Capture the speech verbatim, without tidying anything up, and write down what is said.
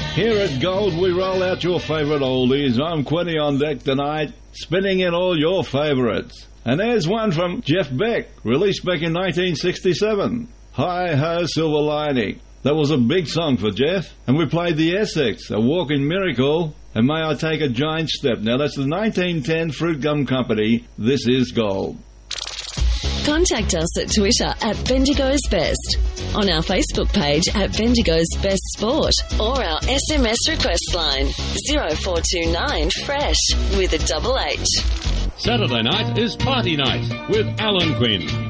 Here at Gold, we roll out your favourite oldies. I'm Quinny on deck tonight, spinning in all your favourites. And there's one from Jeff Beck, released back in nineteen sixty-seven. Hi Ho Silver Lining. That was a big song for Jeff. And we played the Essex, A Walking Miracle, and May I Take a Giant Step. Now that's the nineteen ten Fruit Gum Company. This is Gold. Contact us at Twitter at Bendigo's Best, on our Facebook page at Bendigo's Best Sport, or our S M S request line zero four two nine FRESH with a double H. Saturday night is party night with Alan Quinn.